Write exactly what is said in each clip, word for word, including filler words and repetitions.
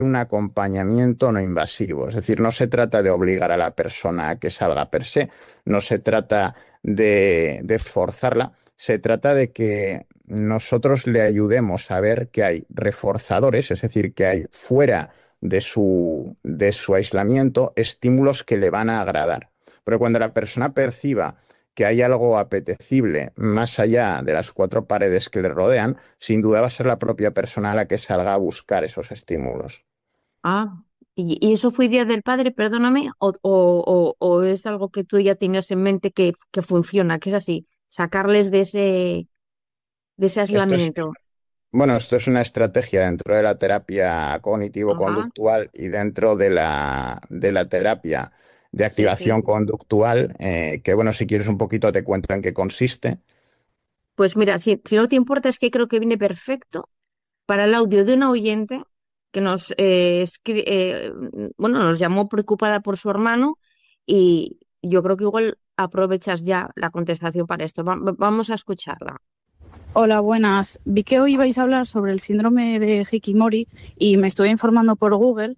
un acompañamiento no invasivo. Es decir, no se trata de obligar a la persona a que salga per se, no se trata de, de forzarla, se trata de que nosotros le ayudemos a ver que hay reforzadores, es decir, que hay fuera de su, de su aislamiento estímulos que le van a agradar. Pero cuando la persona perciba que hay algo apetecible más allá de las cuatro paredes que le rodean, sin duda va a ser la propia persona la que salga a buscar esos estímulos. Ah, ¿y, y eso fue idea del padre, perdóname, o, o, o- o es algo que tú ya tenías en mente que, que funciona, que es así, sacarles de ese, de ese Esto es, aislamiento? bueno, esto es una estrategia dentro de la terapia Ajá, cognitivo-conductual y dentro de la, de la terapia de sí, activación sí. conductual, eh, que bueno, si quieres un poquito te cuento en qué consiste. Pues mira, si, si no te importa, es que creo que viene perfecto para el audio de una oyente que nos, eh, escri- eh, bueno, nos llamó preocupada por su hermano y yo creo que igual aprovechas ya la contestación para esto. Va- va- vamos a escucharla. Hola, buenas. Vi que hoy vais a hablar sobre el síndrome de Hikikomori y me estoy informando por Google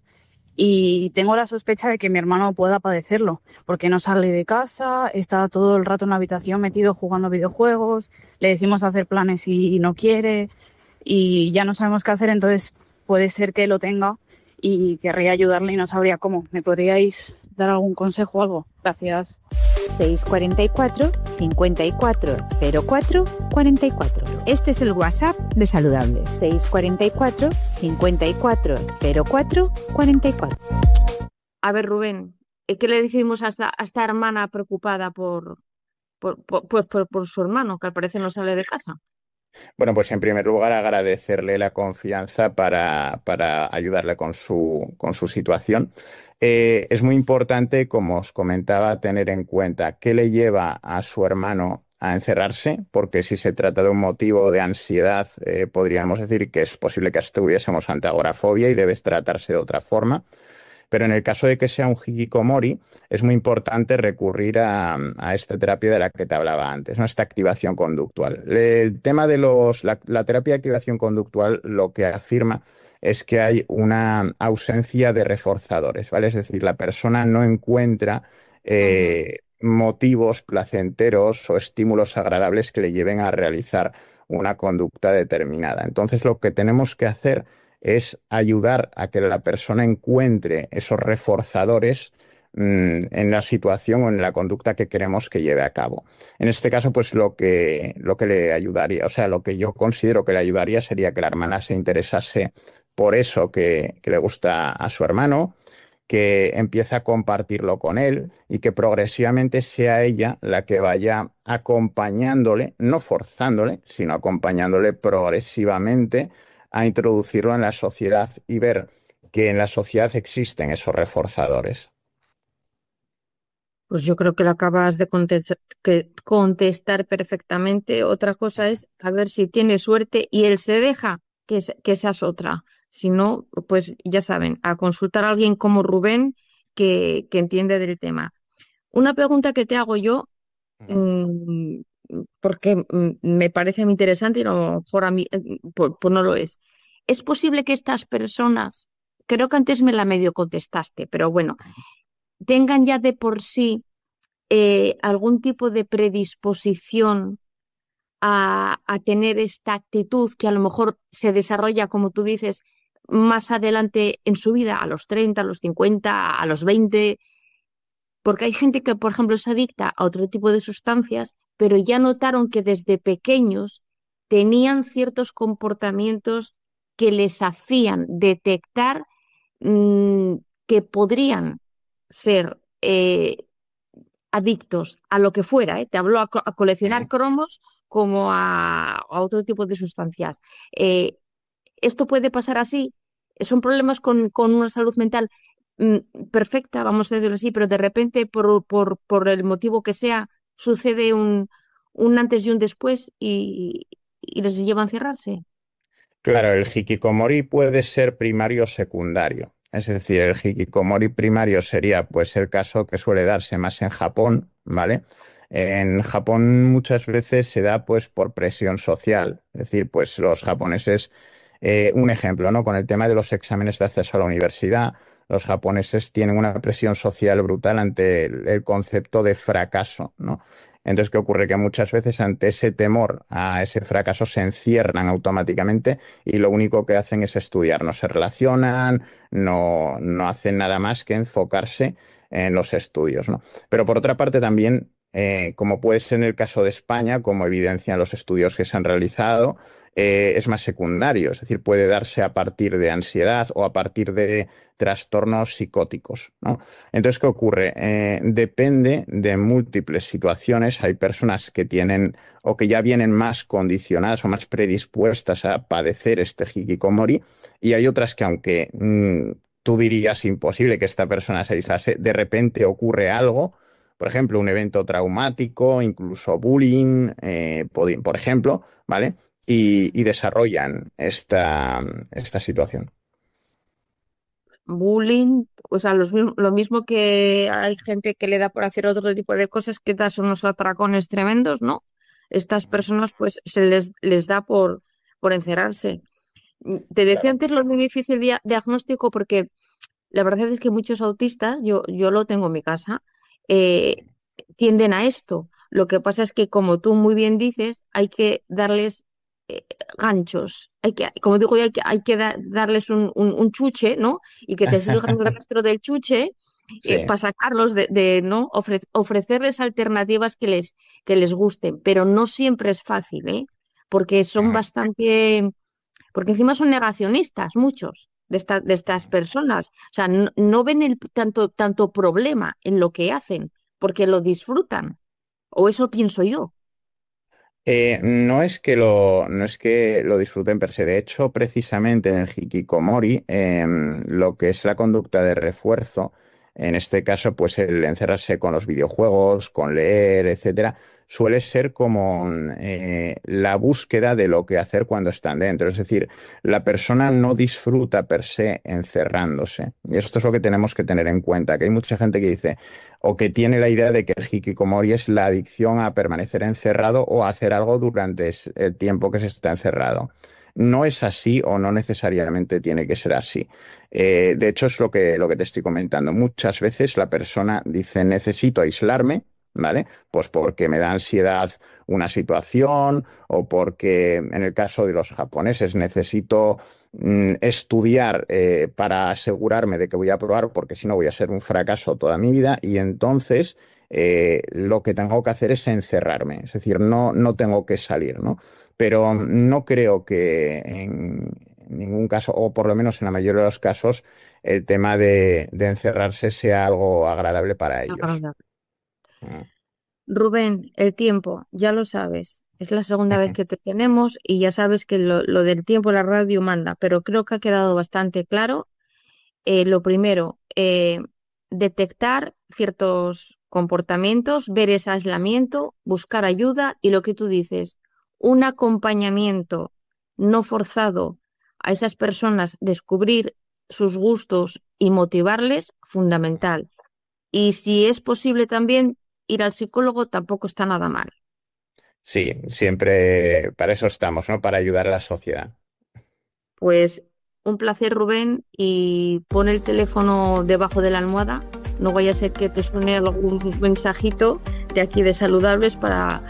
y tengo la sospecha de que mi hermano pueda padecerlo, porque no sale de casa, está todo el rato en la habitación metido jugando videojuegos, le decimos hacer planes y no quiere y ya no sabemos qué hacer, entonces puede ser que lo tenga y querría ayudarle y no sabría cómo. ¿Me podríais dar algún consejo o algo? Gracias. seis cuatro cuatro, cinco cuatro cero cuatro, cuatro cuatro. Este es el WhatsApp de Saludables. seis cuatro cuatro, cinco cuatro cero cuatro, cuatro cuatro. A ver, Rubén, eh, ¿qué le decimos a esta, a esta hermana preocupada por, por, por, pues por, por su hermano, que al parecer no sale de casa? Bueno, pues en primer lugar agradecerle la confianza para, para ayudarle con su, con su situación. Eh, es muy importante, como os comentaba, tener en cuenta qué le lleva a su hermano a encerrarse, porque si se trata de un motivo de ansiedad, eh, podríamos decir que es posible que estuviésemos ante agorafobia y debe tratarse de otra forma. Pero en el caso de que sea un hikikomori, es muy importante recurrir a, a esta terapia de la que te hablaba antes, ¿no? Esta activación conductual. El tema de los, la, la terapia de activación conductual lo que afirma es que hay una ausencia de reforzadores, ¿vale? Es decir, la persona no encuentra Ujú. eh, motivos placenteros o estímulos agradables que le lleven a realizar una conducta determinada. Entonces, lo que tenemos que hacer es ayudar a que la persona encuentre esos reforzadores mm, en la situación o en la conducta que queremos que lleve a cabo. En este caso, pues lo que, lo que le ayudaría, o sea, lo que yo considero que le ayudaría sería que la hermana se interesase por eso que, que le gusta a su hermano, que empiece a compartirlo con él y que progresivamente sea ella la que vaya acompañándole, no forzándole, sino acompañándole progresivamente a introducirlo en la sociedad y ver que en la sociedad existen esos reforzadores. Pues yo creo que le acabas de contestar, que contestar perfectamente. Otra cosa es a ver si tiene suerte y él se deja, que, es- que esa es otra. Si no, pues ya saben, a consultar a alguien como Rubén que, que entiende del tema. Una pregunta que te hago yo, Ujú. mm, porque mm, me parece muy interesante y a lo mejor a mí eh, pues, pues no lo es. ¿Es posible que estas personas, creo que antes me la medio contestaste, pero bueno, tengan ya de por sí eh, algún tipo de predisposición a, a tener esta actitud que a lo mejor se desarrolla, como tú dices, más adelante en su vida, a los treinta, a los cincuenta, a los veinte, porque hay gente que, por ejemplo, es adicta a otro tipo de sustancias, pero ya notaron que desde pequeños tenían ciertos comportamientos que les hacían detectar mm, que podrían ser eh, adictos a lo que fuera, ¿eh? Te hablo a, co- a coleccionar Ujú. cromos como a, a otro tipo de sustancias. Eh, Esto puede pasar así. Son problemas con, con una salud mental mm, perfecta, vamos a decirlo así, pero de repente, por, por, por el motivo que sea, sucede un, un antes y un después y, y les lleva a encerrarse. Claro, el hikikomori puede ser primario o secundario. Es decir, el hikikomori primario sería pues el caso que suele darse más en Japón, ¿vale? En Japón muchas veces se da pues por presión social. Es decir, pues los japoneses Eh, un ejemplo, ¿no? Con el tema de los exámenes de acceso a la universidad, los japoneses tienen una presión social brutal ante el, el concepto de fracaso, ¿no? Entonces, ¿qué ocurre? Que muchas veces ante ese temor a ese fracaso se encierran automáticamente y lo único que hacen es estudiar. No se relacionan, no, no hacen nada más que enfocarse en los estudios, ¿no? Pero por otra parte también, eh, como puede ser en el caso de España, como evidencian los estudios que se han realizado, eh, es más secundario, es decir, puede darse a partir de ansiedad o a partir de trastornos psicóticos, ¿no? Entonces, ¿qué ocurre? Eh, depende de múltiples situaciones. Hay personas que tienen o que ya vienen más condicionadas o más predispuestas a padecer este hikikomori y hay otras que aunque mmm, tú dirías imposible que esta persona se aislase, de repente ocurre algo, por ejemplo, un evento traumático, incluso bullying, eh, por, por ejemplo, ¿vale? Y, y desarrollan esta, esta situación. Bullying, o sea, los, lo mismo que hay gente que le da por hacer otro tipo de cosas que das unos atracones tremendos, ¿no? Estas personas pues se les, les da por, por encerrarse. Te decía antes lo de difícil dia- diagnóstico porque la verdad es que muchos autistas, yo, yo lo tengo en mi casa, eh, tienden a esto. Lo que pasa es que, como tú muy bien dices, hay que darles eh, ganchos. Hay que, como digo yo, hay que, hay que da- darles un, un, un chuche, ¿no? Y que te sigan el rastro del chuche eh, Sí. para sacarlos de, de ¿no? Ofre- ofrecerles alternativas que les, que les gusten. Pero no siempre es fácil, ¿eh? Porque son Ajá. bastante... Porque encima son negacionistas, muchos de, esta- de estas personas. O sea, no, no ven el tanto, tanto problema en lo que hacen, porque lo disfrutan. O eso pienso yo. Eh, no es que lo, no es que lo disfruten per se. De hecho, precisamente en el hikikomori, em, lo que es la conducta de refuerzo, en este caso, pues el encerrarse con los videojuegos, con leer, etcétera, suele ser como mm, eh, la búsqueda de lo que hacer cuando están dentro. Es decir, la persona no disfruta per se encerrándose. Y esto es lo que tenemos que tener en cuenta, que hay mucha gente que dice o que tiene la idea de que el hikikomori es la adicción a permanecer encerrado o a hacer algo durante es- el tiempo que se está encerrado. No es así o no necesariamente tiene que ser así. Eh, de hecho, es lo que, lo que te estoy comentando. Muchas veces la persona dice necesito aislarme, ¿vale? Pues porque me da ansiedad una situación o porque en el caso de los japoneses necesito mm, estudiar eh, para asegurarme de que voy a aprobar, porque si no voy a ser un fracaso toda mi vida y entonces eh, lo que tengo que hacer es encerrarme, es decir, no, no tengo que salir, ¿no? Pero no creo que en ningún caso, o por lo menos en la mayoría de los casos, el tema de, de encerrarse sea algo agradable para ellos. Agradable. Mm. Rubén, el tiempo, ya lo sabes. Es la segunda vez que te tenemos y ya sabes que lo, lo del tiempo en la radio manda, pero creo que ha quedado bastante claro. Eh, lo primero, eh, detectar ciertos comportamientos, ver ese aislamiento, buscar ayuda y lo que tú dices, un acompañamiento no forzado a esas personas, descubrir sus gustos y motivarles, fundamental. Y si es posible también ir al psicólogo, tampoco está nada mal. Sí, siempre para eso estamos, ¿no? Para ayudar a la sociedad. Pues un placer, Rubén, y pon el teléfono debajo de la almohada. No vaya a ser que te suene algún mensajito de aquí de Saludables para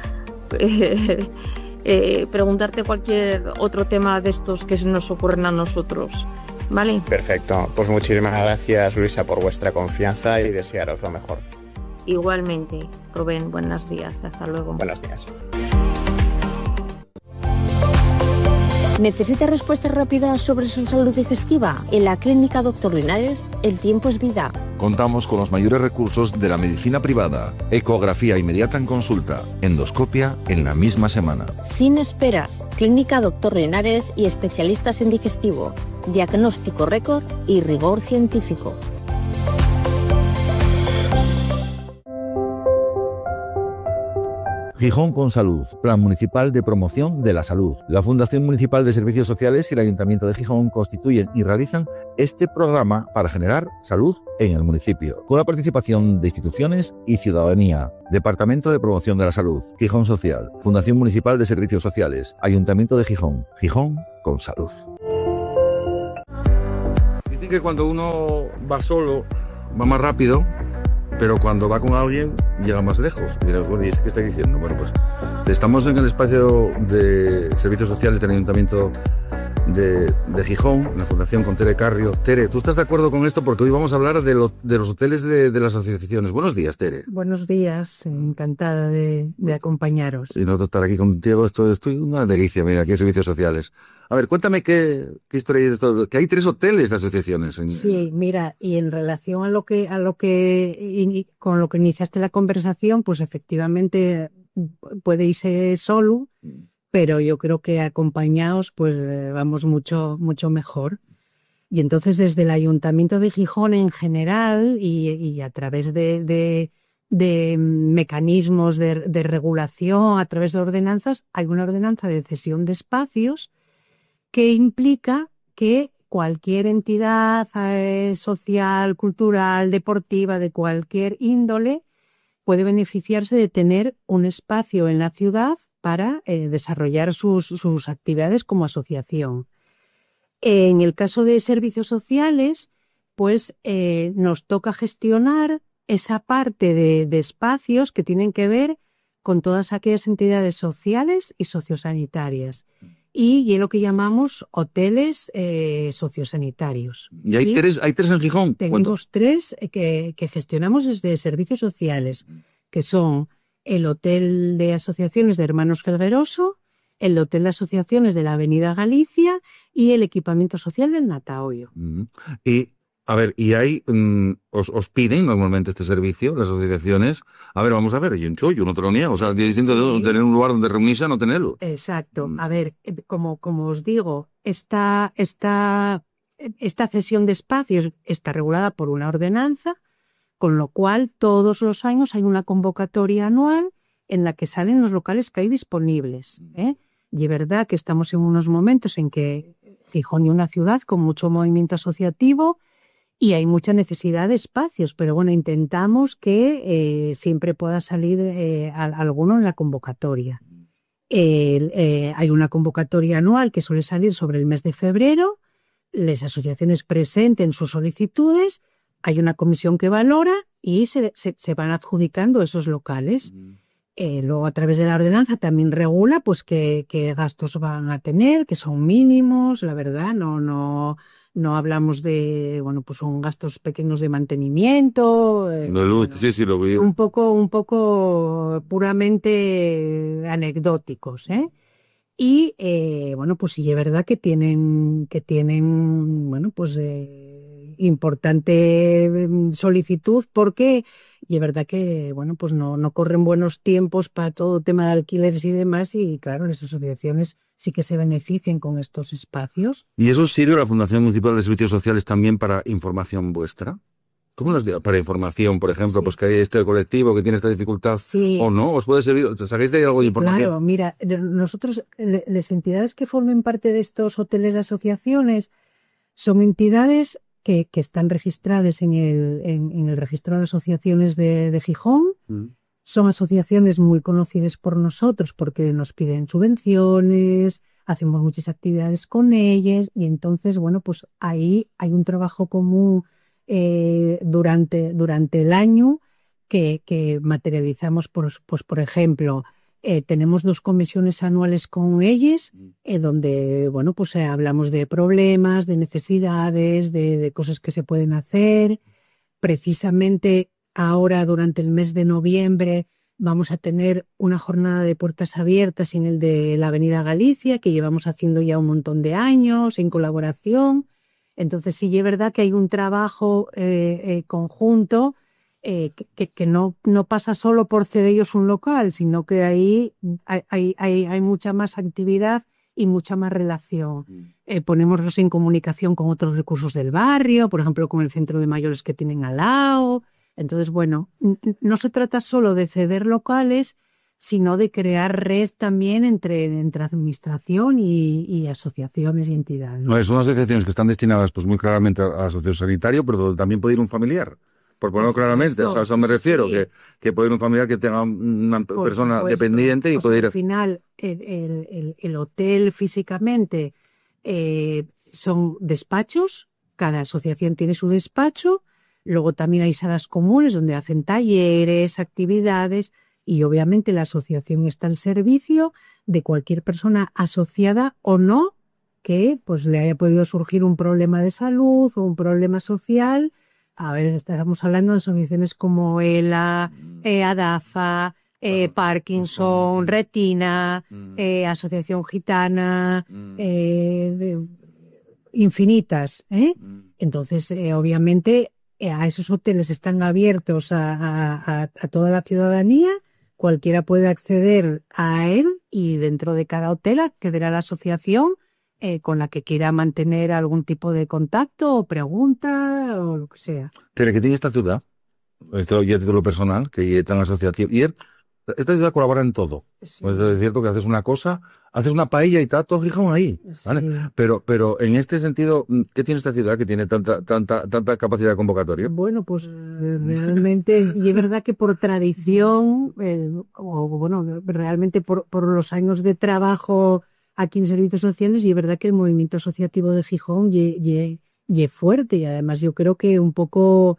eh, eh, preguntarte cualquier otro tema de estos que se nos ocurren a nosotros. ¿Vale? Perfecto. Pues muchísimas gracias, Luisa, por vuestra confianza y desearos lo mejor. Igualmente, Rubén, buenos días. Hasta luego. Buenos días. ¿Necesita respuestas rápidas sobre su salud digestiva? En la Clínica Doctor Linares, el tiempo es vida. Contamos con los mayores recursos de la medicina privada. Ecografía inmediata en consulta. Endoscopia en la misma semana. Sin esperas. Clínica Doctor Linares y especialistas en digestivo. Diagnóstico récord y rigor científico. Gijón con Salud, Plan Municipal de Promoción de la Salud. La Fundación Municipal de Servicios Sociales y el Ayuntamiento de Gijón constituyen y realizan este programa para generar salud en el municipio, con la participación de instituciones y ciudadanía. Departamento de Promoción de la Salud, Gijón Social, Fundación Municipal de Servicios Sociales, Ayuntamiento de Gijón, Gijón con Salud. que cuando uno va solo va más rápido, pero cuando va con alguien llega más lejos. Y dirás, bueno, ¿y este qué está diciendo? Bueno, pues estamos en el espacio de servicios sociales del Ayuntamiento de, de Gijón, en la Fundación con Tere Carrio. Tere, ¿tú estás de acuerdo con esto? Porque hoy vamos a hablar de, lo, de los hoteles de, de las asociaciones. Buenos días, Tere. Buenos días, encantada de, de acompañaros. Y nosotros estar aquí contigo, esto, esto es una delicia, mira, aquí en servicios sociales. A ver, cuéntame qué, qué historia hay de esto, que hay tres hoteles de asociaciones. En... Sí, mira, y en relación a lo que, a lo que, in, con lo que iniciaste la conversación, pues efectivamente puede irse solo, pero yo creo que acompañados pues vamos mucho, mucho mejor. Y entonces desde el Ayuntamiento de Gijón en general y, y a través de, de, de mecanismos de, de regulación, a través de ordenanzas, hay una ordenanza de cesión de espacios que implica que cualquier entidad eh, social, cultural, deportiva, de cualquier índole, puede beneficiarse de tener un espacio en la ciudad para eh, desarrollar sus, sus actividades como asociación. En el caso de servicios sociales, pues eh, nos toca gestionar esa parte de, de espacios que tienen que ver con todas aquellas entidades sociales y sociosanitarias. Y, y es lo que llamamos hoteles eh, sociosanitarios. ¿Y hay, ¿Sí? tres, hay tres en Gijón? Tenemos ¿Cuánto? tres que, que gestionamos desde servicios sociales, que son el Hotel de Asociaciones de Hermanos Felgueroso, el Hotel de Asociaciones de la Avenida Galicia y el Equipamiento Social del Natahoyo. Uh-huh. Y, a ver, ¿y hay, um, os, os piden normalmente este servicio, las asociaciones? A ver, vamos a ver, hay un chollo, no te lo niego. O sea, es distinto sí. de tener un lugar donde reunirse a no tenerlo. Exacto. A ver, como, como os digo, esta, esta, esta cesión de espacios está regulada por una ordenanza, con lo cual todos los años hay una convocatoria anual en la que salen los locales que hay disponibles, ¿eh? Y es verdad que estamos en unos momentos en que Gijón es una ciudad con mucho movimiento asociativo y hay mucha necesidad de espacios, pero bueno, intentamos que eh, siempre pueda salir eh, alguno en la convocatoria. Eh, eh, hay una convocatoria anual que suele salir sobre el mes de febrero, las asociaciones presenten sus solicitudes, hay una comisión que valora y se, se, se van adjudicando esos locales. Mm. Eh, luego a través de la ordenanza también regula pues qué, qué gastos van a tener, que son mínimos, la verdad, no, no, no hablamos de, bueno, pues son gastos pequeños de mantenimiento. Eh, no, luz, bueno, sí, sí, lo vi. Un poco, un poco puramente anecdóticos, ¿eh? Y, eh, bueno, pues sí, es verdad que tienen, que tienen, bueno, pues, eh, importante solicitud porque, y es verdad que, bueno, pues no, no corren buenos tiempos para todo tema de alquileres y demás y, claro, las asociaciones sí que se benefician con estos espacios. ¿Y eso sirve a la Fundación Municipal de Servicios Sociales también para información vuestra? ¿Cómo los digo? Para información, por ejemplo, sí. Pues que hay este colectivo que tiene esta dificultad, sí. O no, ¿os puede servir? ¿Sacáis de ahí algo sí, de información? Claro, mira, nosotros, las entidades que formen parte de estos hoteles de asociaciones son entidades que, que están registradas en el, en, en el registro de asociaciones de, de Gijón. Mm. Son asociaciones muy conocidas por nosotros porque nos piden subvenciones, hacemos muchas actividades con ellas y entonces, bueno, pues ahí hay un trabajo común Eh, durante, durante el año que, que materializamos, por, pues por ejemplo, eh, tenemos dos comisiones anuales con ellas, eh, donde, bueno, pues eh, hablamos de problemas, de necesidades, de, de cosas que se pueden hacer. Precisamente ahora, durante el mes de noviembre, vamos a tener una jornada de puertas abiertas en el de la Avenida Galicia, que llevamos haciendo ya un montón de años en colaboración. Entonces sí es verdad que hay un trabajo eh, eh, conjunto eh, que, que no, no pasa solo por cederlos un local, sino que ahí hay, hay, hay, hay mucha más actividad y mucha más relación. Eh, ponémoslos en comunicación con otros recursos del barrio, por ejemplo, con el centro de mayores que tienen al lado. Entonces, bueno, no se trata solo de ceder locales, sino de crear red también entre, entre administración y, y asociaciones y entidades. No, son asociaciones que están destinadas pues muy claramente al sociosanitario, pero también puede ir un familiar. Por ponerlo claramente, esto, a eso me refiero, sí. que, que puede ir un familiar que tenga una por persona supuesto. dependiente y o puede sea, ir... Al final, el, el, el hotel físicamente eh, son despachos, cada asociación tiene su despacho, luego también hay salas comunes donde hacen talleres, actividades, y obviamente la asociación está al servicio de cualquier persona asociada o no que pues le haya podido surgir un problema de salud o un problema social. A ver, estamos hablando de asociaciones como ELA, eh, ADAFA, eh, Parkinson, Retina, eh, Asociación Gitana, eh, de, infinitas, ¿eh? Entonces, eh, obviamente, eh, a esos hoteles están abiertos a, a, a toda la ciudadanía, cualquiera puede acceder a él y dentro de cada hotel accederá a la asociación eh, con la que quiera mantener algún tipo de contacto o pregunta o lo que sea. Tere, que tiene esta ciudad, esto ya a título personal, que es tan asociativo, y él, esta ciudad colabora en todo. Sí. Pues es cierto que haces una cosa, haces una paella y está todo Gijón ahí, ¿vale? Sí. Pero, pero en este sentido, ¿qué tiene esta ciudad que tiene tanta, tanta, tanta capacidad de convocatoria? Bueno, pues realmente, y es verdad que por tradición, eh, o bueno, realmente por, por los años de trabajo aquí en servicios sociales, y es verdad que el movimiento asociativo de Gijón ye, ye, ye fuerte, y además yo creo que un poco,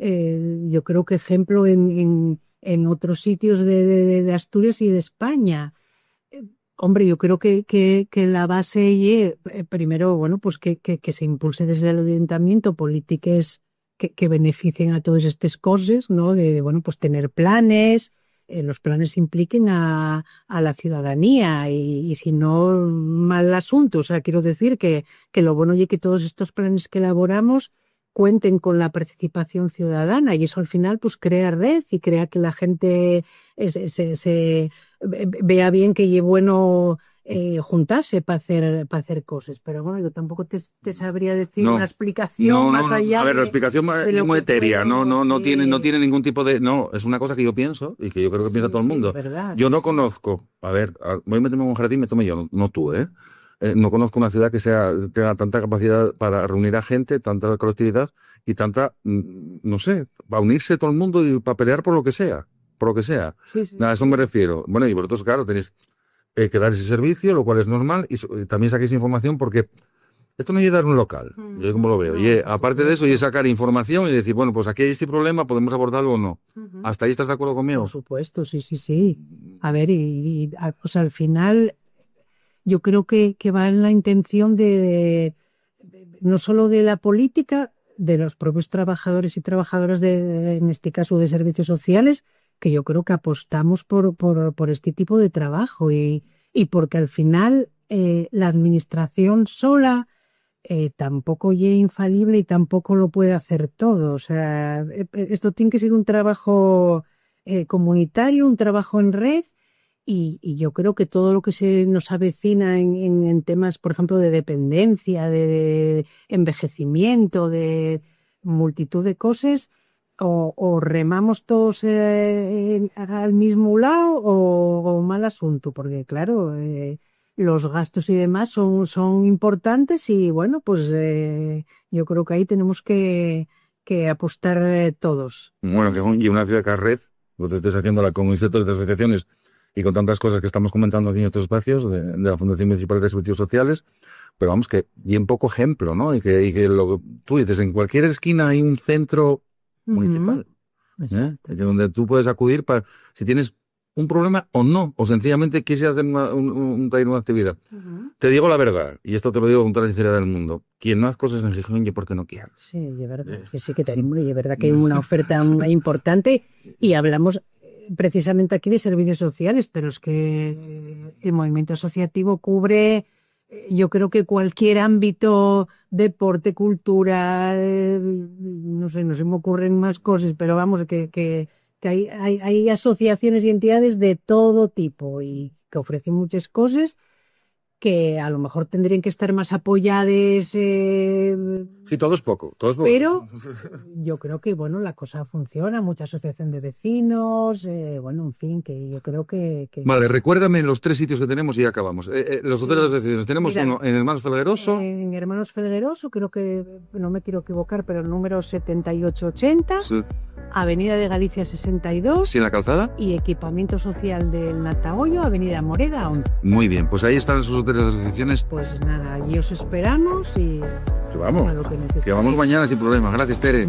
eh, yo creo que ejemplo en, en en otros sitios de, de, de Asturias y de España. Eh, hombre, yo creo que, que, que la base y eh, primero, bueno, pues que, que, que se impulse desde el ayuntamiento políticas que, que beneficien a todas estas cosas, ¿no? De, de bueno, pues tener planes, eh, los planes impliquen a, a la ciudadanía y, y si no, mal asunto. O sea, quiero decir que, que lo bueno es que todos estos planes que elaboramos cuenten con la participación ciudadana y eso al final pues crea red y crea que la gente se, se, se vea bien que es bueno eh, juntarse para hacer para hacer cosas. Pero bueno, yo tampoco te, te sabría decir no, una explicación no, no, más allá. A ver, de, la explicación es muy etérea, no, no, no sí. tiene, no tiene ningún tipo de, no, es una cosa que yo pienso y que yo creo que sí, piensa todo el mundo. Sí, verdad, yo no sí. conozco, a ver, voy a meterme en un jardín, me tomo yo, no, no tú, ¿eh? Eh, no conozco una ciudad que sea tenga tanta capacidad para reunir a gente, tanta colectividad y tanta, no sé, para unirse todo el mundo y para pelear por lo que sea, por lo que sea. Sí, sí, a eso me refiero. Bueno, y vosotros, claro, tenéis eh, que dar ese servicio, lo cual es normal, y, y también saquéis información porque esto no es dar un local, mm, yo como lo veo. No, y eh, aparte de eso, y es sacar información y decir, bueno, pues aquí hay este problema, podemos abordarlo o no. Uh-huh. ¿Hasta ahí estás de acuerdo conmigo? Por supuesto, sí, sí, sí. A ver, y, y pues al final yo creo que, que va en la intención de, de, de no solo de la política, de los propios trabajadores y trabajadoras, de, de, en este caso de servicios sociales, que yo creo que apostamos por, por, por este tipo de trabajo y, y porque al final eh, la administración sola eh, tampoco es infalible y tampoco lo puede hacer todo. O sea, esto tiene que ser un trabajo eh, comunitario, un trabajo en red. Y, y yo creo que todo lo que se nos avecina en, en, en temas, por ejemplo, de dependencia, de, de envejecimiento, de multitud de cosas, o, o remamos todos eh, en, al mismo lado o, o mal asunto, porque claro, eh, los gastos y demás son, son importantes y bueno, pues eh, yo creo que ahí tenemos que, que apostar eh, todos. Bueno, que y una ciudad que es red, vos estés haciéndola con institutos de asociaciones y con tantas cosas que estamos comentando aquí en estos espacios de, de la Fundación Municipal de Servicios Sociales, pero vamos, que y un poco ejemplo, ¿no? Y que, y que lo tú dices, en cualquier esquina hay un centro uh-huh. municipal, ¿eh? Donde tú puedes acudir para si tienes un problema o no, o sencillamente quieres hacer una, un, un taller, una actividad. Uh-huh. Te digo la verdad, y esto te lo digo con toda la sinceridad del mundo, quien no hace cosas en Gijón y porque no quiere. Sí, es verdad, eh. que sí que tenemos, y es verdad que hay una oferta importante y hablamos precisamente aquí de servicios sociales, pero es que el movimiento asociativo cubre, yo creo que cualquier ámbito, deporte, cultura, no sé, no se me ocurren más cosas, pero vamos, que, que, que hay, hay, hay asociaciones y entidades de todo tipo y que ofrecen muchas cosas que a lo mejor tendrían que estar más apoyadas. Eh, sí, todo es poco, todo es poco. Pero yo creo que, bueno, la cosa funciona, mucha asociación de vecinos, eh, bueno, en fin, que yo creo que, que... Vale, recuérdame los tres sitios que tenemos y ya acabamos. Eh, eh, los sí. hoteles de asociaciones, tenemos Mira, uno en Hermanos Felgueroso. En Hermanos Felgueroso, creo que, no me quiero equivocar, pero el número setenta y ocho ochenta. Sí. Avenida de Galicia sesenta y dos. ¿Sí, en la calzada? Y Equipamiento Social del Natahoyo, Avenida Moreda once. Muy bien, pues ahí están sus hoteles de asociaciones. Pues nada, allí os esperamos y... Que vamos, a lo que necesitéis. que vamos mañana sin problema. Gracias, Tere.